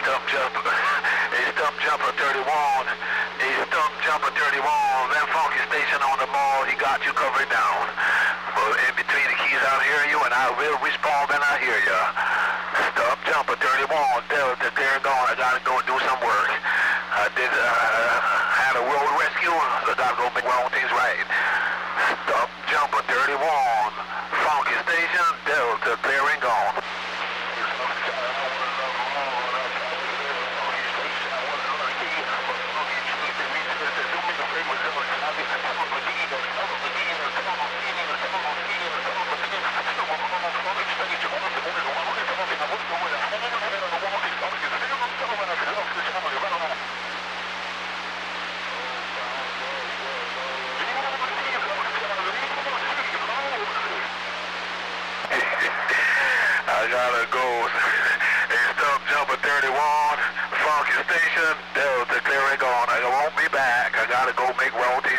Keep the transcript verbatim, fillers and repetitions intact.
stump jumper, a stump jumper thirty-one, a stump jumper thirty-one, that funky station on the mall, he got you covered down. But in between the keys, I'll hear you, and I will respond when I hear you. Stump jumper thirty-one, Delta, clear and gone, I gotta go do some work. I did, uh, had a road rescue, so I gotta go make my own things right. Stump jumper thirty-one, funky station, Delta, clear and gone. I gotta go. A stump jumper thirty-one, funky station, Delta, clear and gone. I won't be back. I gotta go make road.